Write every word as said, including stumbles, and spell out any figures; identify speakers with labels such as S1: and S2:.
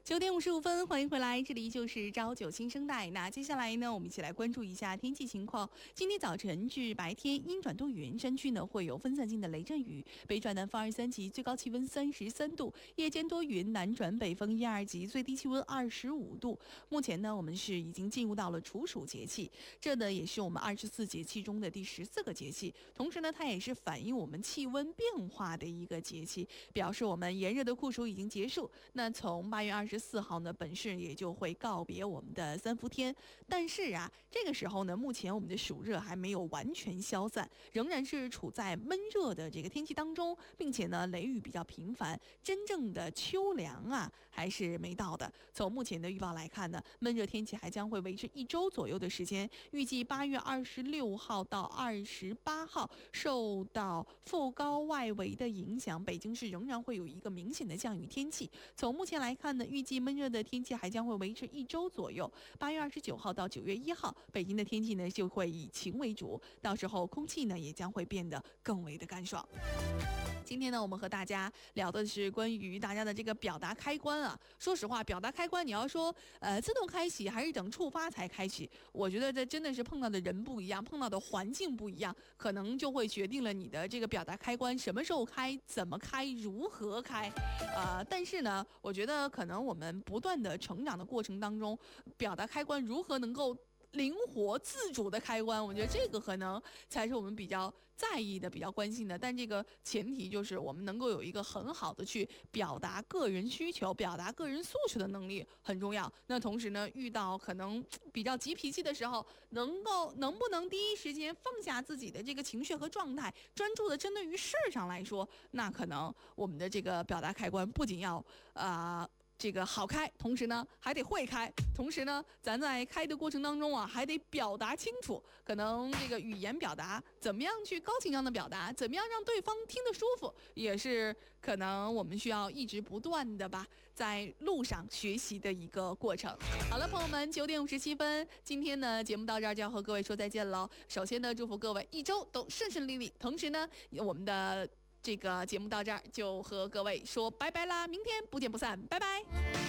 S1: 九点五十五分，欢迎回来，这里就是朝九新生代。那接下来呢，我们一起来关注一下天气情况。今天早晨至白天阴转多云，山区呢会有分散性的雷阵雨，北转南风二三级，最高气温三十三度；夜间多云，南转北风一二级，最低气温二十五度。目前呢，我们是已经进入到了处暑节气，这呢也是我们二十四节气中的第十四个节气，同时呢，它也是反映我们气温变化的一个节气，表示我们炎热的酷暑已经结束。那从八月二十四号呢，本市也就会告别我们的三伏天。但是啊，这个时候呢，目前我们的暑热还没有完全消散，仍然是处在闷热的这个天气当中，并且呢，雷雨比较频繁，真正的秋凉啊，还是没到的。从目前的预报来看呢，闷热天气还将会维持一周左右的时间。预计八月二十六号到二十八号，受到副高外围的影响，北京市仍然会有一个明显的降雨天气。从目前来看呢，预计闷热的天气还将会维持一周左右。八月二十九号到九月一号，北京的天气呢就会以晴为主，到时候空气呢也将会变得更为的干爽。今天呢，我们和大家聊的是关于大家的这个表达开关啊。说实话，表达开关，你要说呃自动开启还是等触发才开启，我觉得这真的是碰到的人不一样，碰到的环境不一样，可能就会决定了你的这个表达开关什么时候开、怎么开、如何开。呃，但是呢，我觉得可能我们不断的成长的过程当中，表达开关如何能够灵活自主的开关，我觉得这个可能才是我们比较在意的、比较关心的。但这个前提就是我们能够有一个很好的去表达个人需求、表达个人诉求的能力很重要。那同时呢，遇到可能比较急脾气的时候，能够能不能第一时间放下自己的这个情绪和状态，专注的针对于事儿上来说，那可能我们的这个表达开关不仅要啊。呃这个好开，同时呢还得会开，同时呢咱在开的过程当中啊还得表达清楚，可能这个语言表达怎么样去高情商的表达，怎么样让对方听得舒服，也是可能我们需要一直不断的吧在路上学习的一个过程。好了，朋友们，九点五十七分，今天呢节目到这儿就要和各位说再见喽。首先呢，祝福各位一周都顺顺利利，同时呢我们的这个节目到这儿就和各位说拜拜啦，明天不见不散，拜拜。